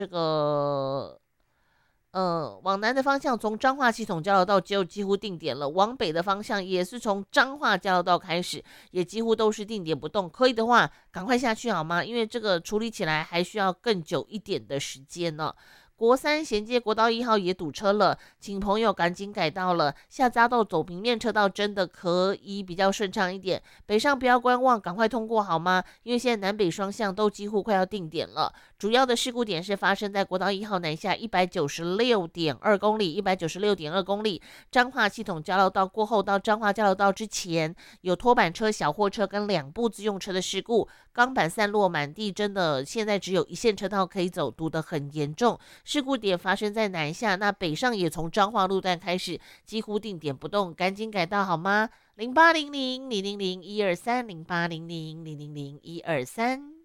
这个往南的方向从彰化系统交流道就几乎定点了，往北的方向也是从彰化交流道开始，也几乎都是定点不动。可以的话，赶快下去好吗？因为这个处理起来还需要更久一点的时间呢。国三衔接国道1号也堵车了，请朋友赶紧改道了。下匝道走平面车道真的可以比较顺畅一点。北上不要观望，赶快通过好吗？因为现在南北双向都几乎快要定点了。主要的事故点是发生在国道1号南下196.2公里，196.2公里，彰化系统交流道过后到彰化交流道之前，有拖板车、小货车跟2部自用车的事故，钢板散落满地，真的现在只有一线车道可以走，堵得很严重。事故点发生在南下，那北上也从彰化路段开始，几乎定点不动，赶紧改道好吗？0800-000-123，0800-000-123。